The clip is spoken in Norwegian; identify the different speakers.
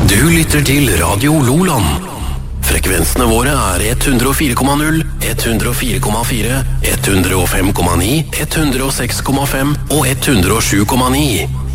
Speaker 1: Du lytter til Radio Loland. Frekvensene våre er 104,0, 104,4, 105,9, 106,5 og 107,9.